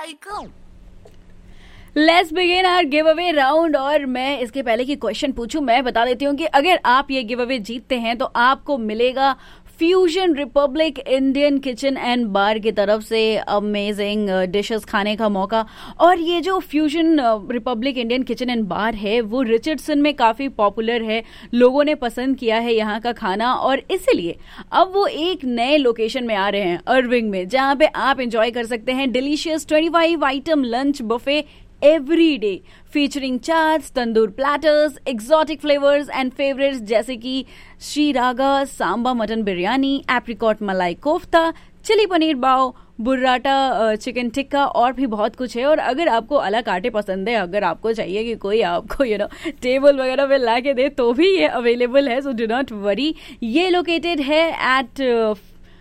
cycle. Let's begin our give away round. और मैं इसके पहले की क्वेश्चन पूछूं, मैं बता देती हूँ कि अगर आप ये गिव अवे जीतते हैं तो आपको मिलेगा fusion Republic Indian kitchen and बार की तरफ से अमेजिंग डिशेस खाने का मौका। और ये जो fusion Republic Indian kitchen and बार है वो रिचर्डसन में काफी पॉपुलर है, लोगों ने पसंद किया है यहाँ का खाना, और इसीलिए अब वो एक नए लोकेशन में आ रहे हैं अर्विंग में, जहाँ पे आप एंजॉय कर सकते हैं delicious 25 item lunch buffet every day featuring chaats, tandoor platters, exotic flavors and favorites जैसे कि श्रीरागा सांबा मटन बिरयानी, एप्रिकॉट मलाई कोफ्ता, चिली पनीर बाव, बुर्राटा चिकन टिक्का और भी बहुत कुछ है। और अगर आपको अलग आटे पसंद है, अगर आपको चाहिए कि कोई आपको टेबल वगैरह पे ला के दे, तो भी ये अवेलेबल है, सो डू नॉट वरी। ये लोकेटेड है एट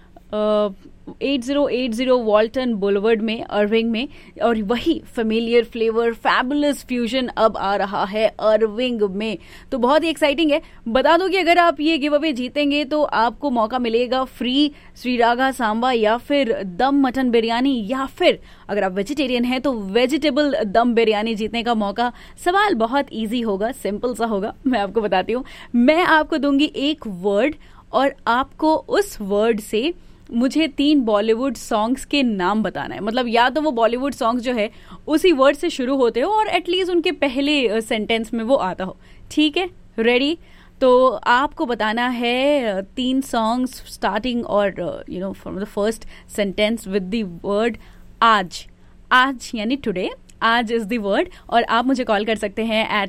8080 वॉल्टन बुलवर्ड में अर्विंग में, और वही फेमिलियर फ्लेवर फैबुलस फ्यूजन अब आ रहा है अर्विंग में, तो बहुत ही एक्साइटिंग है। बता दो कि अगर आप ये गिव अवे जीतेंगे तो आपको मौका मिलेगा फ्री श्रीरागा सांबा या फिर दम मटन बिरयानी, या फिर अगर आप वेजिटेरियन हैं तो वेजिटेबल दम बिरयानी जीतने का मौका। सवाल बहुत इजी होगा, सिंपल सा होगा, मैं आपको बताती हूँ। मैं आपको दूंगी एक वर्ड और आपको उस वर्ड से मुझे 3 बॉलीवुड सॉन्ग्स के नाम बताना है। मतलब या तो वो बॉलीवुड सॉन्ग्स जो है उसी वर्ड से शुरू होते हो और एटलीस्ट उनके पहले सेंटेंस में वो आता हो। ठीक है, रेडी? तो आपको बताना है 3 सॉन्ग्स स्टार्टिंग और from the first sentence with the word आज। आज यानी टुडे, आज इज द वर्ड। और आप मुझे कॉल कर सकते हैं eight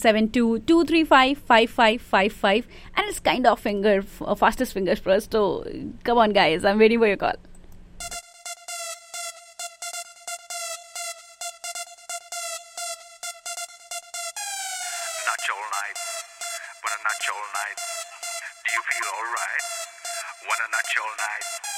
9722355555 and it's kind of finger fastest fingers first. तो come on guys, I am waiting for your call. Not all night, wanna not all night. Do you feel alright? Wanna not all night.